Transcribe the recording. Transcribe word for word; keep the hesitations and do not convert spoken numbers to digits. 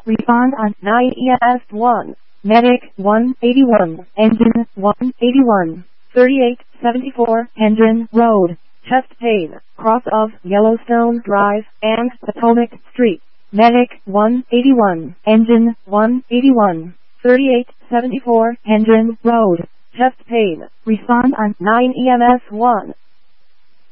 Respond on nine E M S one. Medic one eighty-one. Engine one eighty-one. thirty-eight seventy-four Hendron Road. Chest pain. Cross of Yellowstone Drive and Potomac Street. Medic one eighty-one. Engine one eighty-one. thirty-eight seventy-four Hendron Road. Chest pain. Respond on nine E M S one.